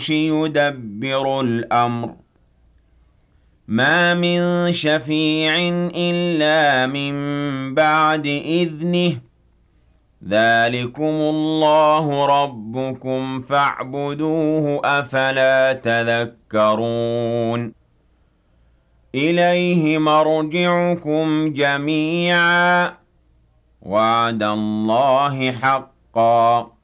يُدَبِّرُ الْأَمْرَ مَا مِن شَفِيعٍ إِلَّا مِن بَعْدِ إِذْنِهِ ۚ ذَٰلِكُمُ اللَّهُ رَبُّكُمْ فَاعْبُدُوهُ ۚ أَفَلَا تَذَكَّرُونَ إِلَيْهِ مَرْجِعُكُمْ جَمِيعًا ۖ وَعْدَ اللَّهِ حَقًّا